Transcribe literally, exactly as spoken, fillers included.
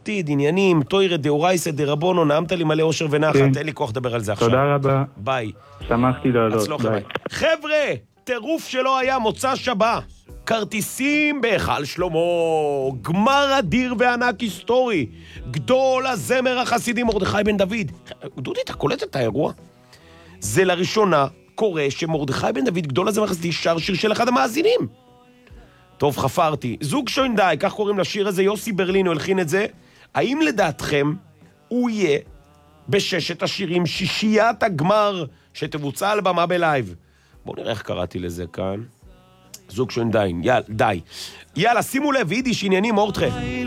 עתיד, עניינים, תוירה, דאורייסה, דרבונו, נעמת לי מלא אושר ונחת, כן. אין לי כוח לדבר על זה עכשיו. תודה רבה. ביי. שמחתי לעלות. הצלוח, ביי. ביי. חבר'ה, טירוף שלא היה מוצא שבה. כרטיסים בהיכל שלמה, גמר אדיר וענק היסטורי, גדול הזמר החסידי מרדכי בן דוד. דודי, אתה קולט את האירוע? זה לראשונה קורה שמרדכי בן דוד, גדול הזמר החסידי, שר שיר של אחד המאזינים. טוב, חפרתי. זוג שוינדאי, כך קוראים לשיר הזה, יוסי ברלין, הוא הלחין את זה. האם לדעתכם הוא יהיה בששת השירים שישיית הגמר שתבוצע על במה בלייב? בואו נראה איך קראתי לזה כאן. זוג שוינדאי, יאללה, די. יאללה, שימו לב, יידיש עניינים, אורטחה.